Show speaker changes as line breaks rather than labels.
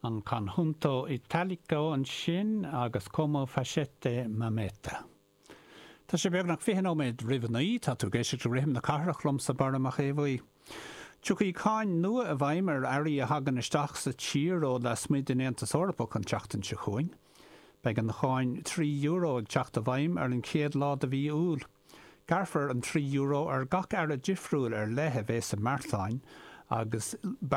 an conjunto italico an sin agus como facette mameta. Tá sé beag nach fihanóméid rihannaí tá tú géisiir go rihim na carachlum sa barnamach éhhaí. Tucaí cáin nua a bhaim airí a hagan isteach sa tír ó le smid in éantas orpa an teachtain se chuin. Beag an cháin €3 ag teacht a bhaim an céad lá a bhí úl. Garfar an €3 gach ar a difriúil lethe bhés a marthain agus